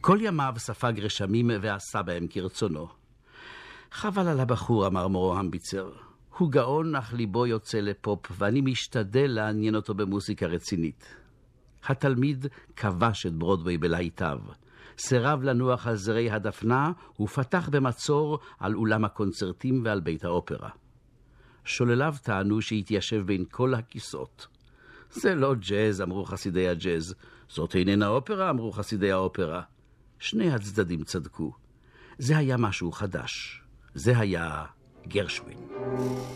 כל ימיו ספג רשמים ועשה בהם כרצונו. חבל על הבחור, אמר מורו המביצר. הוא גאון, אך ליבו יוצא לפופ, ואני משתדל לעניין אותו במוזיקה רצינית. התלמיד כבש את ברודווי בלהיטיו. סירב לנוח על זרי הדפנה, ופתח במצור על אולם הקונצרטים ועל בית האופרה. שולליו טענו שהתיישב בין כל הכיסאות. זה לא ג'אז, אמרו חסידי הג'אז. זאת איננה אופרה, אמרו חסידי האופרה. שני הצדדים צדקו. זה היה משהו חדש. זה היה גרשווין.